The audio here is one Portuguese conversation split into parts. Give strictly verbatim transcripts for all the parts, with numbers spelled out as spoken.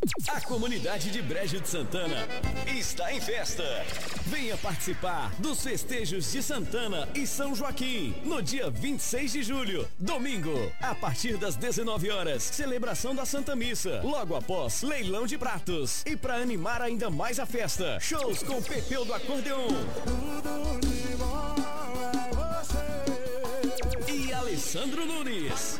A comunidade de Brejo de Santana está em festa. Venha participar dos festejos de Santana e São Joaquim no dia vinte e seis de julho, domingo, a partir das dezenove horas, celebração da Santa Missa, logo após leilão de pratos. E para animar ainda mais a festa, shows com Pepeu do Acordeon e Alessandro Nunes.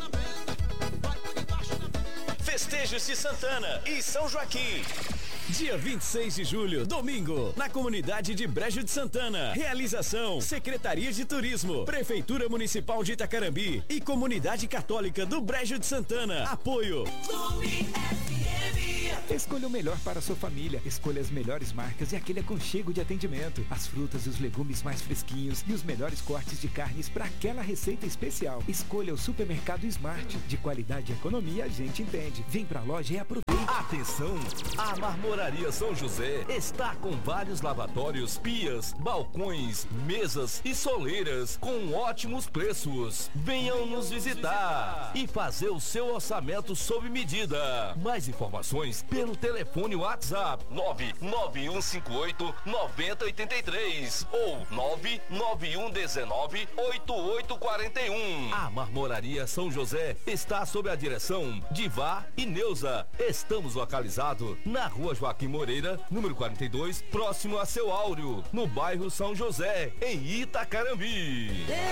Festejos de Santana e São Joaquim. Dia vinte e seis de julho, domingo, na comunidade de Brejo de Santana. Realização: Secretaria de Turismo, Prefeitura Municipal de Itacarambi e Comunidade Católica do Brejo de Santana. Apoio Escolha o melhor para a sua família. Escolha as melhores marcas e aquele aconchego de atendimento. As frutas e os legumes mais fresquinhos e os melhores cortes de carnes para aquela receita especial. Escolha o Supermercado Smart. De qualidade e economia a gente entende. Vem pra loja e aproveita. Atenção! A Marmoraria São José está com vários lavatórios, pias, balcões, mesas e soleiras com ótimos preços. Venham nos visitar e fazer o seu orçamento sob medida. Mais informações pelo telefone WhatsApp nove nove um cinco oito nove zero oito três ou nove nove um um nove oito oito quatro um. A Marmoraria São José está sob a direção de Vá e Neuza. Estamos localizados na Rua Joaquim Moreira, número quarenta e dois, próximo a Seu Áureo, no bairro São José, em Itacarambi.